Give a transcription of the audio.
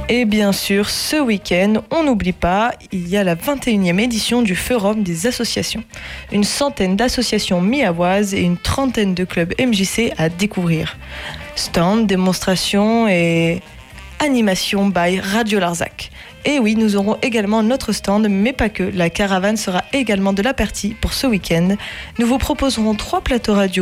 Et bien sûr, ce week-end, on n'oublie pas, il y a la 21e édition du Forum des associations. Une centaine d'associations miaoises et une trentaine de clubs MJC à découvrir. Stand, démonstrations et animation by Radio Larzac. Et oui, nous aurons également notre stand, mais pas que. La caravane sera également de la partie pour ce week-end. Nous vous proposerons 3 plateaux radio